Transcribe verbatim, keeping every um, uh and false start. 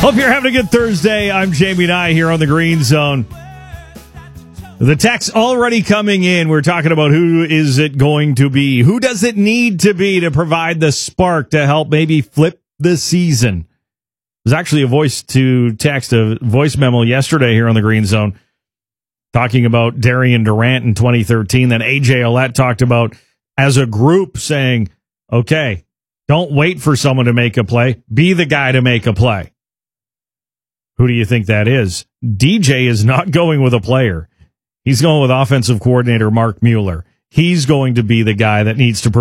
Hope you're having a good Thursday. I'm Jamie Nye here on the Green Zone. The text already coming in. We're talking about who is it going to be? Who does it need to be to provide the spark to help maybe flip the season? There's actually a voice to text, a voice memo yesterday here on the Green Zone talking about Darian Durant in twenty thirteen. Then A J Ouellette talked about as a group saying, okay, don't wait for someone to make a play. Be the guy to make a play. Who do you think that is? D J is not going with a player. He's going with offensive coordinator Mark Mueller. He's going to be the guy that needs to